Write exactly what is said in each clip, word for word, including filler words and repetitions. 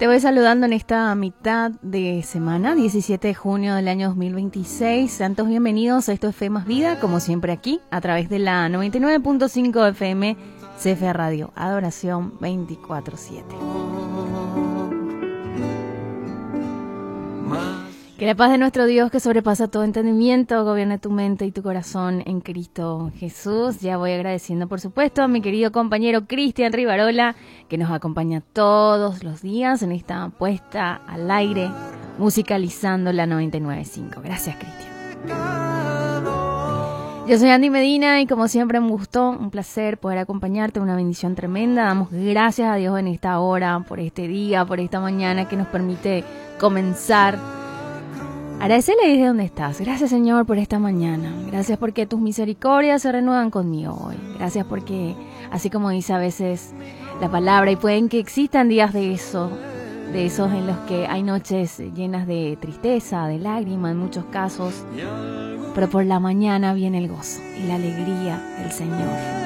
Te voy saludando en esta mitad de semana, diecisiete de junio del año dos mil veintiséis. Sean todos bienvenidos a Esto es Fe Más Vida, como siempre aquí, a través de la noventa y nueve punto cinco F M, C F A Radio, Adoración veinticuatro siete. Que la paz de nuestro Dios, que sobrepasa todo entendimiento, gobierne tu mente y tu corazón en Cristo Jesús. Ya voy agradeciendo, por supuesto, a mi querido compañero Cristian Rivarola, que nos acompaña todos los días en esta puesta al aire, musicalizando la noventa y nueve punto cinco. Gracias, Cristian. Yo soy Andy Medina y como siempre me gustó, un placer poder acompañarte, una bendición tremenda. Damos gracias a Dios en esta hora, por este día, por esta mañana que nos permite comenzar. Agradecele desde donde estás. Gracias, Señor, por esta mañana. Gracias porque tus misericordias se renuevan conmigo hoy. Gracias porque, así como dice a veces la palabra, y pueden que existan días de eso, de esos en los que hay noches llenas de tristeza, de lágrimas en muchos casos, pero por la mañana viene el gozo y la alegría del Señor.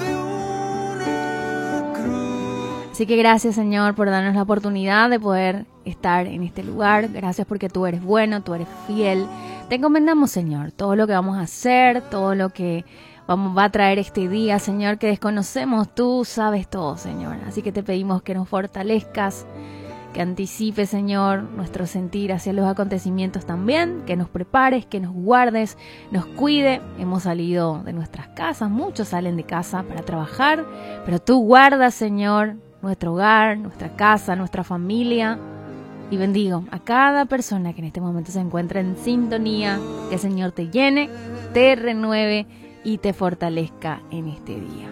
Así que gracias, Señor, por darnos la oportunidad de poder estar en este lugar. Gracias porque tú eres bueno, tú eres fiel. Te encomendamos, Señor, todo lo que vamos a hacer, todo lo que vamos, va a traer este día, Señor, que desconocemos. Tú sabes todo, Señor. Así que te pedimos que nos fortalezcas, que anticipes, Señor, nuestro sentir hacia los acontecimientos también, que nos prepares, que nos guardes, nos cuide. Hemos salido de nuestras casas, muchos salen de casa para trabajar, pero tú guardas, Señor, nuestro hogar, nuestra casa, nuestra familia. Y bendigo a cada persona que en este momento se encuentra en sintonía, que el Señor te llene, te renueve y te fortalezca en este día.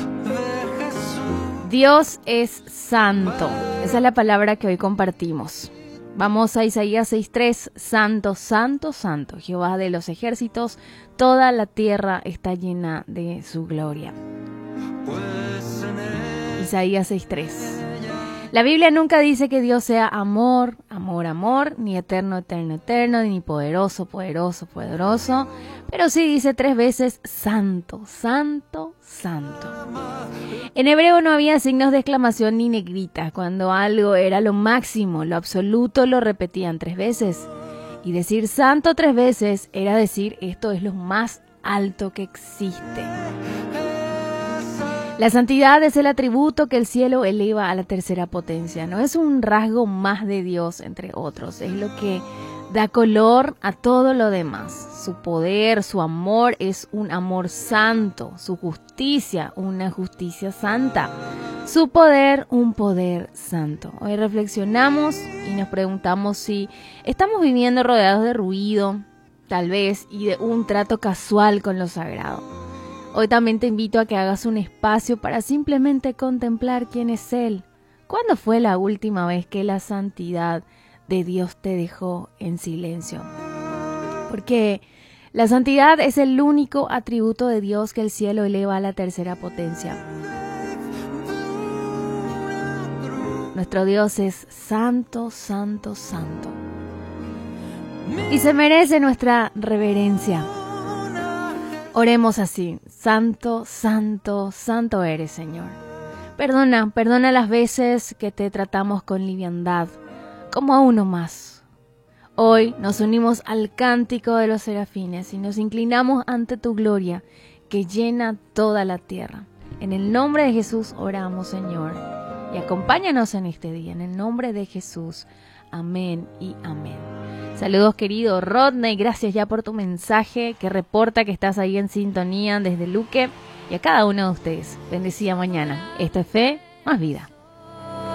Dios es santo. Esa es la palabra que hoy compartimos. Vamos a Isaías seis tres. Santo, santo, santo, Jehová de los ejércitos, toda la tierra está llena de su gloria. Isaías seis tres. La Biblia nunca dice que Dios sea amor, amor, amor, ni eterno, eterno, eterno, ni poderoso, poderoso, poderoso, pero sí dice tres veces santo, santo, santo. En hebreo no había signos de exclamación ni negritas. Cuando algo era lo máximo, lo absoluto, lo repetían tres veces. Y decir santo tres veces era decir esto es lo más alto que existe. La santidad es el atributo que el cielo eleva a la tercera potencia. No es un rasgo más de Dios entre otros. Es lo que da color a todo lo demás. Su poder, su amor es un amor santo. Su justicia, una justicia santa. Su poder, un poder santo. Hoy reflexionamos y nos preguntamos si estamos viviendo rodeados de ruido, tal vez, y de un trato casual con lo sagrado. Hoy también te invito a que hagas un espacio para simplemente contemplar quién es Él. ¿Cuándo fue la última vez que la santidad de Dios te dejó en silencio? Porque la santidad es el único atributo de Dios que el cielo eleva a la tercera potencia. Nuestro Dios es santo, santo, santo. Y se merece nuestra reverencia. Oremos así: santo, santo, santo eres, Señor. Perdona, perdona las veces que te tratamos con liviandad, como a uno más. Hoy nos unimos al cántico de los serafines y nos inclinamos ante tu gloria que llena toda la tierra. En el nombre de Jesús oramos, Señor, y acompáñanos en este día, en el nombre de Jesús. Amén y amén. Saludos, querido Rodney, gracias ya por tu mensaje que reporta que estás ahí en sintonía desde Luque, y a cada uno de ustedes, bendecida mañana. Esto es Fe Más Vida.